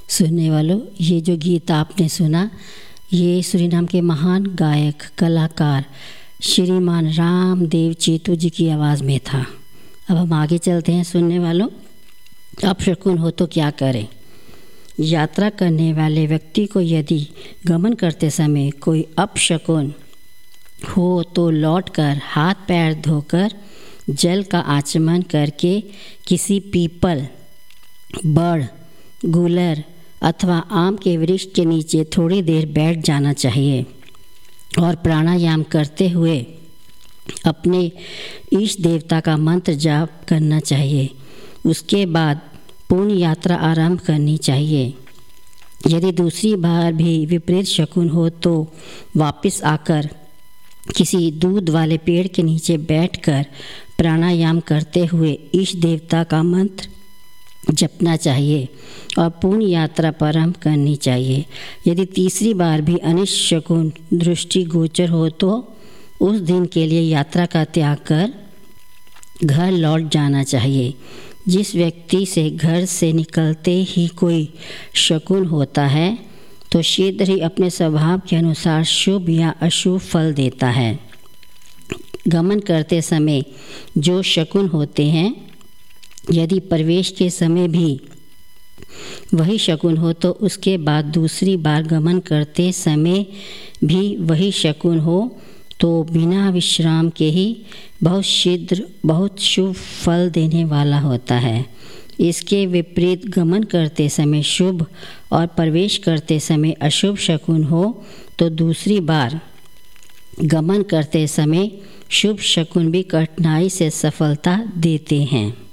सुनने वालों, ये जो गीत आपने सुना, ये सूरीनाम के महान गायक कलाकार श्रीमान रामदेव चेतू जी की आवाज़ में था। अब हम आगे चलते हैं। सुनने वालों, अपशकुन हो तो क्या करें। यात्रा करने वाले व्यक्ति को यदि गमन करते समय कोई अपशकुन हो तो लौटकर हाथ पैर धोकर जल का आचमन करके किसी पीपल, बड़, गूलर अथवा आम के वृक्ष के नीचे थोड़ी देर बैठ जाना चाहिए और प्राणायाम करते हुए अपने ईष्ट देवता का मंत्र जाप करना चाहिए। उसके बाद पूर्ण यात्रा आरंभ करनी चाहिए। यदि दूसरी बार भी विपरीत शकुन हो तो वापस आकर किसी दूध वाले पेड़ के नीचे बैठकर प्राणायाम करते हुए ईष्ट देवता का मंत्र जपना चाहिए और पूर्ण यात्रा प्रारंभ करनी चाहिए। यदि तीसरी बार भी अनिष्ट शकुन दृष्टि गोचर हो तो उस दिन के लिए यात्रा का त्याग कर घर लौट जाना चाहिए। जिस व्यक्ति से घर से निकलते ही कोई शकुन होता है तो शीघ्र ही अपने स्वभाव के अनुसार शुभ या अशुभ फल देता है। गमन करते समय जो शकुन होते हैं, यदि प्रवेश के समय भी वही शकुन हो तो उसके बाद दूसरी बार गमन करते समय भी वही शकुन हो तो बिना विश्राम के ही बहुत शीघ्र बहुत शुभ फल देने वाला होता है। इसके विपरीत गमन करते समय शुभ और प्रवेश करते समय अशुभ शकुन हो तो दूसरी बार गमन करते समय शुभ शकुन भी कठिनाई से सफलता देते हैं।